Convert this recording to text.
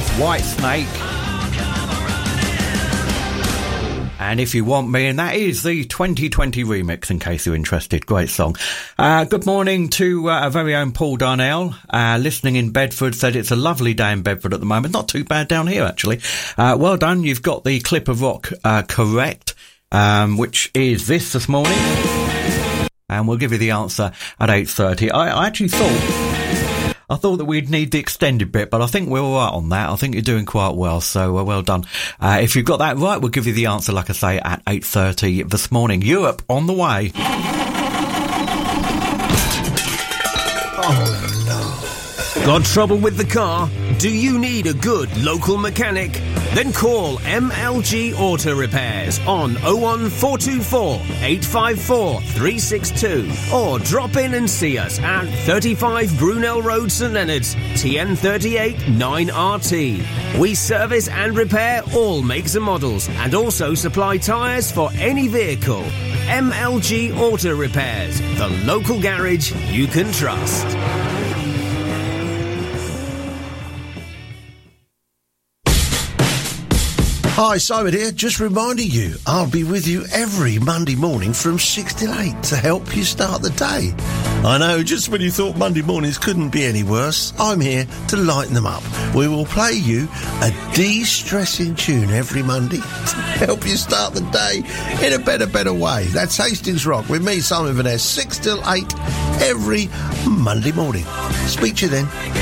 That's Whitesnake. And If You Want Me, and that is the 2020 remix, in case you're interested. Great song. Good morning to our very own Paul Darnell, listening in Bedford, said it's a lovely day in Bedford at the moment. Not too bad down here, actually. Well done, you've got the clip of rock correct, which is this morning. And we'll give you the answer at 8:30. I actually thought that we'd need the extended bit, but I think we're all right on that. I think you're doing quite well, so well done. If you've got that right, we'll give you the answer, like I say, at 8:30 this morning. Europe on the way. Oh, no. Got trouble with the car? Do you need a good local mechanic? Then call MLG Auto Repairs on 01424 854 362 or drop in and see us at 35 Brunel Road, St Leonards, TN38 9RT. We service and repair all makes and models and also supply tyres for any vehicle. MLG Auto Repairs, the local garage you can trust. Hi, Simon here, just reminding you, I'll be with you every Monday morning from 6 till 8 to help you start the day. I know, just when you thought Monday mornings couldn't be any worse, I'm here to lighten them up. We will play you a de-stressing tune every Monday to help you start the day in a better way. That's Hastings Rock with me, Simon Vaness, 6 till 8 every Monday morning. Speak to you then.